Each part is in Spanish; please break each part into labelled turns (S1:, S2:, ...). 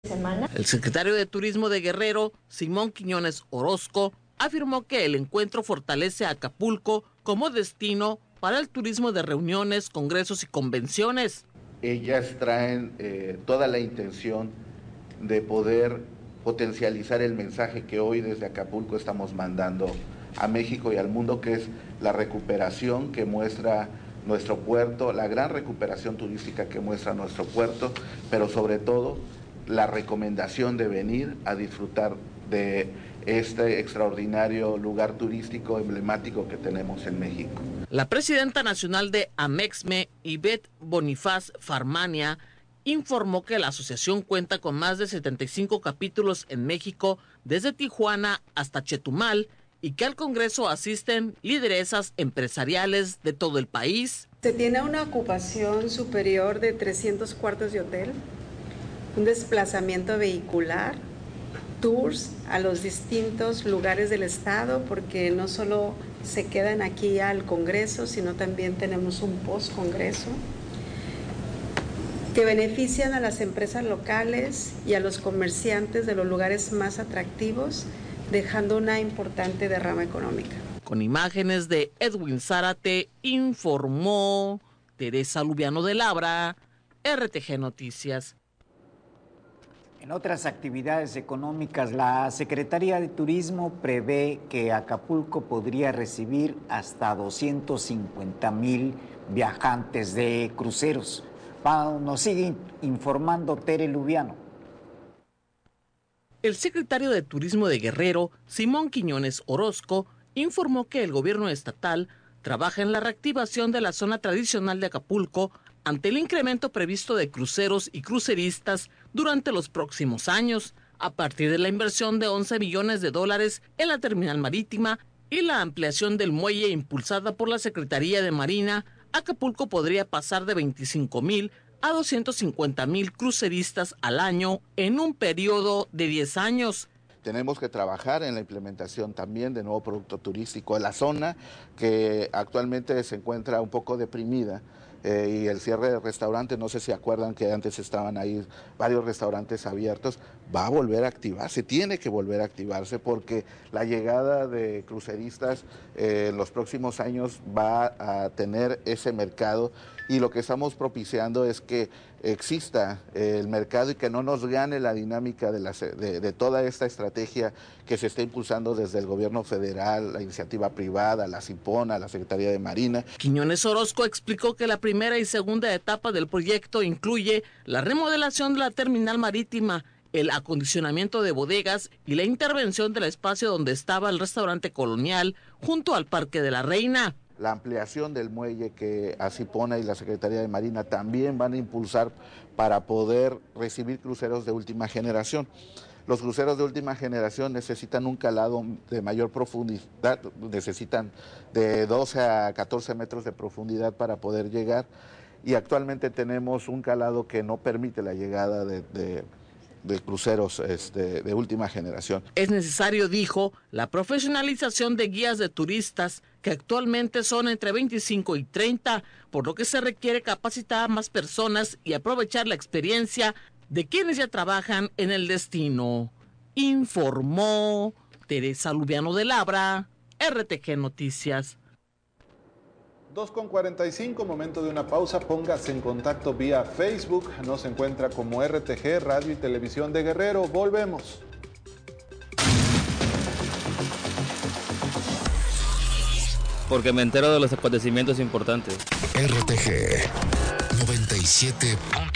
S1: El secretario de Turismo de Guerrero, Simón Quiñones Orozco, afirmó que el encuentro fortalece a Acapulco como destino para el turismo de reuniones, congresos y convenciones.
S2: Ellas traen toda la intención de poder potencializar el mensaje que hoy desde Acapulco estamos mandando a México y al mundo, que es la recuperación que muestra nuestro puerto, la gran recuperación turística que muestra nuestro puerto, pero sobre todo la recomendación de venir a disfrutar de este extraordinario lugar turístico emblemático que tenemos en México.
S1: La presidenta nacional de Amexme, Ivette Bonifaz Farmania, informó que la asociación cuenta con más de 75 capítulos en México, desde Tijuana hasta Chetumal, y que al Congreso asisten lideresas empresariales de todo el país.
S3: Se tiene una ocupación superior de 300 cuartos de hotel, un desplazamiento vehicular, tours a los distintos lugares del estado, porque no solo se quedan aquí al Congreso, sino también tenemos un post-Congreso, que benefician a las empresas locales y a los comerciantes de los lugares más atractivos, dejando una importante derrama económica.
S1: Con imágenes de Edwin Zárate, informó Teresa Lubiano de Labra, RTG Noticias.
S4: En otras actividades económicas, la Secretaría de Turismo prevé que Acapulco podría recibir hasta 250,000 viajantes de cruceros. Nos sigue informando Tere Lubiano.
S1: El secretario de Turismo de Guerrero, Simón Quiñones Orozco, informó que el gobierno estatal trabaja en la reactivación de la zona tradicional de Acapulco ante el incremento previsto de cruceros y cruceristas durante los próximos años, a partir de la inversión de $11 millones en la terminal marítima y la ampliación del muelle impulsada por la Secretaría de Marina. Acapulco podría pasar de 25,000 a 250,000 cruceristas al año en un periodo de 10 años.
S2: Tenemos que trabajar en la implementación también de nuevo producto turístico en la zona, que actualmente se encuentra un poco deprimida. Y el cierre de restaurantes, no sé si acuerdan que antes estaban ahí varios restaurantes abiertos, va a volver a activarse, tiene que volver a activarse, porque la llegada de cruceristas en los próximos años va a tener ese mercado, y lo que estamos propiciando es que exista el mercado y que no nos gane la dinámica de toda esta estrategia que se está impulsando desde el gobierno federal, la iniciativa privada, la CIPONA, la Secretaría de Marina.
S1: Quiñones Orozco explicó que la primera y segunda etapa del proyecto incluye la remodelación de la terminal marítima, el acondicionamiento de bodegas y la intervención del espacio donde estaba el restaurante colonial junto al Parque de la Reina.
S2: La ampliación del muelle que Acipona y la Secretaría de Marina también van a impulsar para poder recibir cruceros de última generación. Los cruceros de última generación necesitan un calado de mayor profundidad, necesitan de 12 a 14 metros de profundidad para poder llegar, y actualmente tenemos un calado que no permite la llegada de cruceros de última generación.
S1: Es necesario, dijo, la profesionalización de guías de turistas, que actualmente son entre 25 y 30, por lo que se requiere capacitar a más personas y aprovechar la experiencia de quienes ya trabajan en el destino. Informó Teresa Lubiano de Labra, RTG Noticias.
S5: 2:45, momento de una pausa. Póngase en contacto vía Facebook. Nos encuentra como RTG, Radio y Televisión de Guerrero. Volvemos.
S6: Porque me entero de los acontecimientos importantes.
S7: RTG 97.7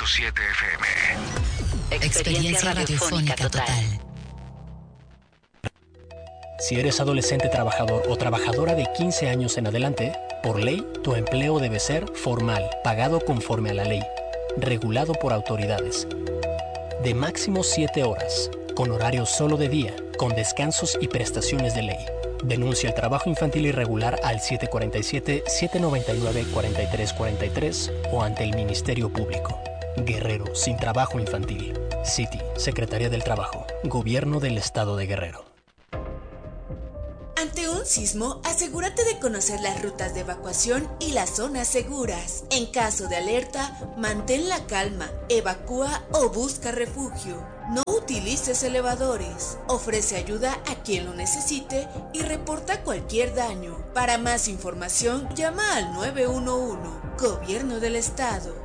S7: FM.
S8: Experiencia radiofónica total.
S9: Si eres adolescente trabajador o trabajadora de 15 años en adelante, por ley, tu empleo debe ser formal, pagado conforme a la ley, regulado por autoridades, de máximo 7 horas, con horario solo de día, con descansos y prestaciones de ley. Denuncia el trabajo infantil irregular al 747-799-4343 o ante el Ministerio Público. Guerrero sin trabajo infantil. City, Secretaría del Trabajo, Gobierno del Estado de Guerrero.
S8: Ante un
S10: un sismo, asegúrate de conocer las rutas de evacuación y las zonas seguras. En caso de alerta, mantén la calma, evacúa o busca refugio. No utilices elevadores. Ofrece ayuda a quien lo necesite y reporta cualquier daño. Para más información, llama al 911. Gobierno del Estado.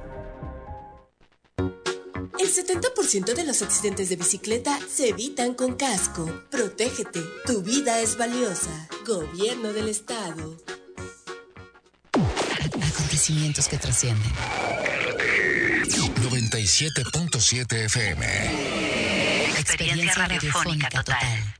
S10: El 70% de los accidentes de bicicleta se evitan con casco. Protégete, tu vida es valiosa. Gobierno del Estado.
S8: Acontecimientos que trascienden.
S7: 97.7 FM.
S8: Experiencia radiofónica total.